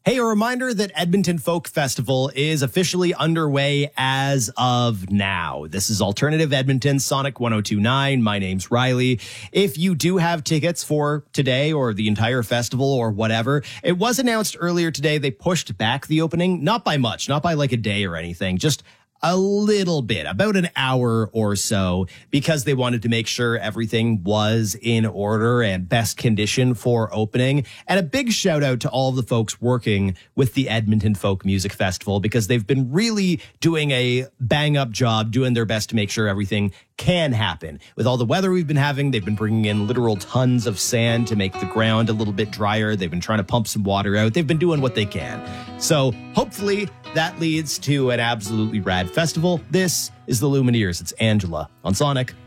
Hey, a reminder that Edmonton Folk Festival is officially underway as of now. This is Alternative Edmonton, Sonic 102.9. My name's Riley. If you do have tickets for today or the entire festival or whatever, it was announced earlier today they pushed back the opening, not by much, not by like a day or anything, just a little bit, about an hour or so, because they wanted to make sure everything was in order and best condition for opening. And a big shout out to all of the folks working with the Edmonton Folk Music Festival, because they've been really doing a bang up job, doing their best to make sure everything can happen. With all the weather we've been having, they've been bringing in literal tons of sand to make the ground a little bit drier. They've been trying to pump some water out. They've been doing what they can. So hopefully that leads to an absolutely rad festival. This is the Lumineers. It's Angela on Sonic